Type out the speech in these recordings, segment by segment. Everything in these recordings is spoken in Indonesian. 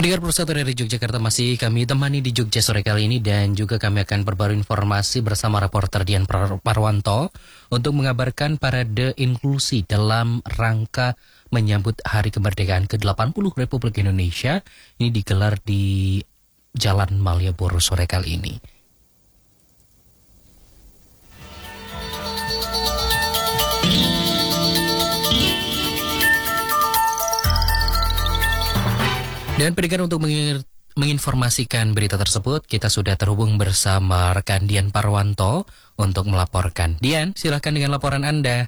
Pendengar Persatu dari Yogyakarta, masih kami temani di Jogja sore kali ini, dan juga kami akan perbarui informasi bersama reporter Dian Parwanto untuk mengabarkan parade inklusi dalam rangka menyambut Hari Kemerdekaan ke-80 Republik Indonesia. Ini digelar di Jalan Malioboro sore kali ini. Dan pendengar, untuk menginformasikan berita tersebut, kita sudah terhubung bersama rekan Dian Parwanto untuk melaporkan. Dian, silakan dengan laporan Anda.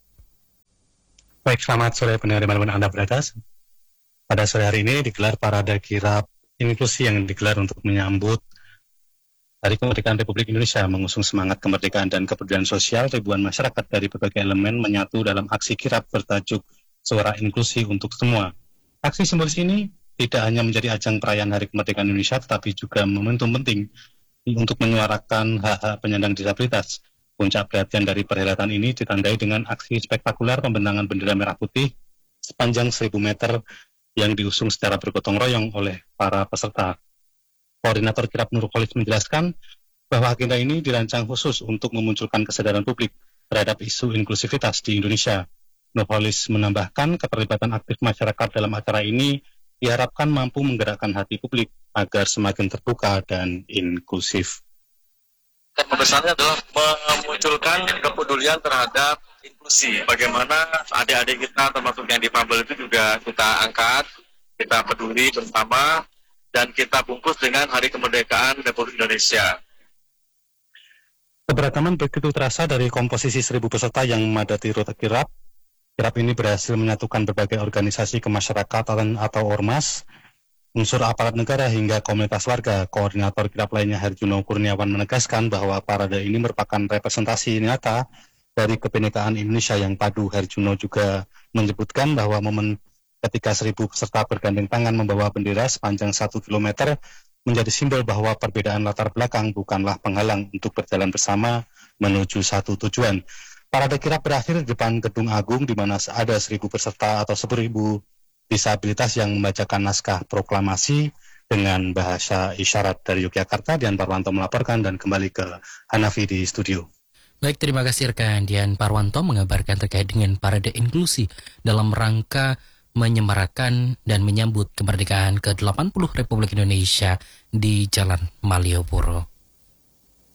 Baik, selamat sore pendengar dimanapun Anda berada. Pada sore hari ini digelar parade kirap inklusi yang digelar untuk menyambut Hari Kemerdekaan Republik Indonesia, mengusung semangat kemerdekaan dan kepedulian sosial. Ribuan masyarakat dari berbagai elemen menyatu dalam aksi kirap bertajuk Suara Inklusi untuk Semua. Aksi simbolis ini tidak hanya menjadi ajang perayaan Hari Kemerdekaan Indonesia, tetapi juga momentum penting untuk menyuarakan hak-hak penyandang disabilitas. Puncak perhatian dari perhelatan ini ditandai dengan aksi spektakuler pembentangan bendera merah putih sepanjang 1.000 meter yang diusung secara bergotong royong oleh para peserta. Koordinator Kirap Nurholis menjelaskan bahwa agenda ini dirancang khusus untuk memunculkan kesadaran publik terhadap isu inklusivitas di Indonesia. Nurholis menambahkan keterlibatan aktif masyarakat dalam acara ini diharapkan mampu menggerakkan hati publik agar semakin terbuka dan inklusif. Tema besarnya adalah memunculkan kepedulian terhadap inklusi. Bagaimana adik-adik kita termasuk yang difabel itu juga kita angkat, kita peduli bersama, dan kita bungkus dengan Hari Kemerdekaan Republik Indonesia. Keberagaman begitu terasa dari komposisi 1.000 peserta yang memadati rute kirap. Kirap ini berhasil menyatukan berbagai organisasi kemasyarakatan atau ormas, unsur aparat negara hingga komunitas warga. Koordinator kirap lainnya Herjuno Kurniawan menegaskan bahwa parade ini merupakan representasi nyata dari kebinekaan Indonesia yang padu. Herjuno juga menyebutkan bahwa momen ketika 1.000 peserta bergandeng tangan membawa bendera sepanjang 1 km menjadi simbol bahwa perbedaan latar belakang bukanlah penghalang untuk berjalan bersama menuju satu tujuan. Parade kirap berakhir di depan Gedung Agung, di mana ada 1.000 peserta atau 1.000 disabilitas yang membacakan naskah proklamasi dengan bahasa isyarat. Dari Yogyakarta, Dian Parwanto melaporkan, dan kembali ke Hanafi di studio. Baik, terima kasih rekan Dian Parwanto mengabarkan terkait dengan parade inklusi dalam rangka menyemarakan dan menyambut kemerdekaan ke-80 Republik Indonesia di Jalan Malioboro.